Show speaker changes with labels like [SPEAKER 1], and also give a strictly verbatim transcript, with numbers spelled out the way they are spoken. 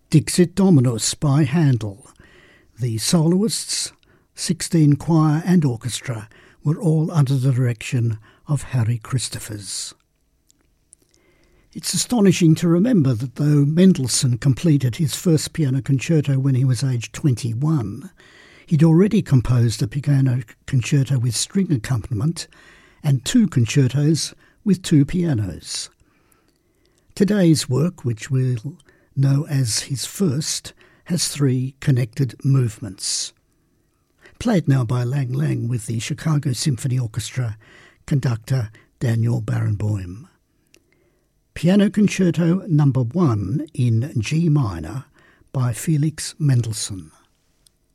[SPEAKER 1] Dixit Dominus by Handel. The soloists, sixteen choir and orchestra were all under the direction of Harry Christophers. It's astonishing to remember that though Mendelssohn completed his first piano concerto when he was aged twenty-one, he'd already composed a piano concerto with string accompaniment and two concertos with two pianos. Today's work, which we'll know as his first, has three connected movements. Played now by Lang Lang with the Chicago Symphony Orchestra conductor Daniel Barenboim. Piano Concerto Number One in G minor by Felix Mendelssohn.